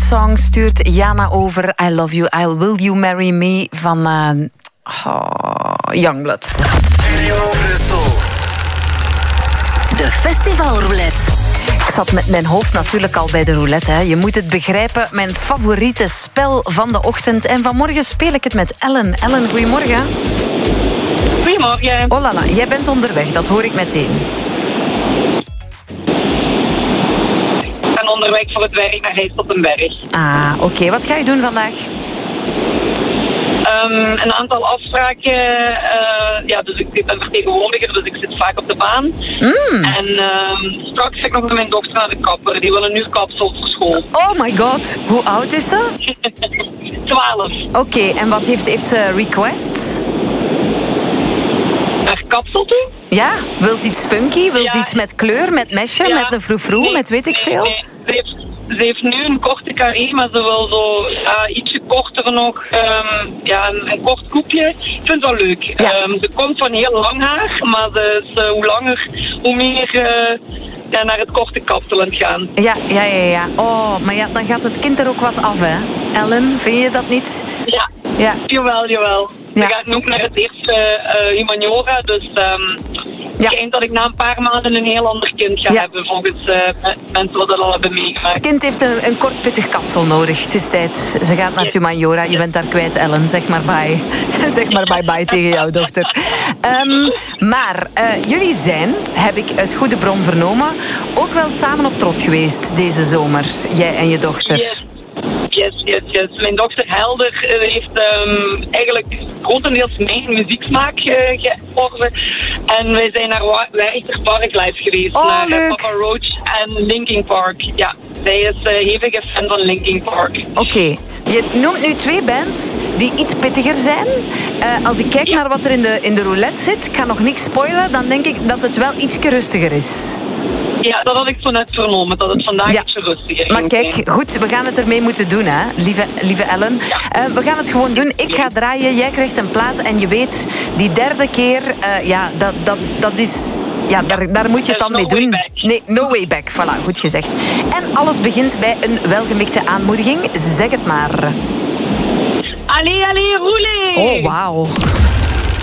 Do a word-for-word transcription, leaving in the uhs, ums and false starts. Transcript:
Song stuurt Jana over. I love you, I will you marry me van uh, oh, Youngblood. De festivalroulette. Ik zat met mijn hoofd natuurlijk al bij de roulette. Hè. Je moet het begrijpen, mijn favoriete spel van de ochtend. En vanmorgen speel ik het met Ellen. Ellen, goedemorgen. Goedemorgen. Oh la la, jij bent onderweg, dat hoor ik meteen. Ik ben onderweg voor het werk naar Heist op den Berg. Ah, oké. Okay. Wat ga je doen vandaag? Um, een aantal afspraken. Uh, ja, dus ik, ik ben vertegenwoordiger, dus ik zit vaak op de baan. Mm. En um, straks ga ik nog met mijn dochter naar de kapper. Die wil een uur kapsel voor school. Oh my god, hoe oud is ze? Twaalf. Oké, okay, en wat heeft, heeft ze requests? Naar kapsel toe? Ja, wil ze iets funky? Wil ja. ze iets met kleur, met mesje, ja. met een froufrou, nee, met weet ik nee, veel? Nee. Ze, heeft, ze heeft nu een korte carré, maar ze wil zo ja, ietsje korter nog. Um, ja, een, een kort koepje. Ik vind het wel leuk. Ja. Um, ze komt van heel lang haar, maar ze is, uh, hoe langer, hoe meer uh, ja, naar het korte kapsel aan het gaan. Ja, ja, ja, ja. Oh, maar ja, dan gaat het kind er ook wat af, hè? Ellen, vind je dat niet? Ja, ja. jawel, jawel. Ja. Ze gaat ook naar het eerste uh, humaniora, dus um, het ja. schijnt dat ik na een paar maanden een heel ander kind ga ja. hebben, volgens uh, mensen wat dat al hebben meegemaakt. Het kind heeft een, een kort pittig kapsel nodig. Het is tijd. Ze gaat naar het humaniora. Je bent daar kwijt, Ellen. Zeg maar bye. Zeg maar bye bye tegen jouw dochter. Um, maar uh, jullie zijn, heb ik uit goede bron vernomen, ook wel samen op trot geweest deze zomer. Jij en je dochter. Yes. Yes, yes, yes. Mijn dochter Helder heeft um, eigenlijk grotendeels mijn muzieksmaak uh, gevormd. En wij zijn naar Werchter Park live geweest. Oh, naar leuk. Papa Roach en Linkin Park. Ja, zij is uh, hevige fan van Linkin Park. Oké, okay. Je noemt nu twee bands die iets pittiger zijn. Uh, als ik kijk ja. naar wat er in de, in de roulette zit, ik ga nog niks spoilen, dan denk ik dat het wel ietsje rustiger is. Ja, dat had ik zo net vernomen, dat het vandaag ja. ietsje rustiger is. Maar kijk, zijn. Goed, we gaan het ermee moeten doen, hè, lieve, lieve Ellen. Ja. Uh, we gaan het gewoon doen. Ik ga draaien, jij krijgt een plaat en je weet, die derde keer, uh, ja, dat, dat, dat is... Ja, daar, daar moet je het dan no mee doen. Back. Nee, no way back. Voilà, goed gezegd. En alles begint bij een welgemikte aanmoediging. Zeg het maar. Allee, allee, roulé! Oh, wauw.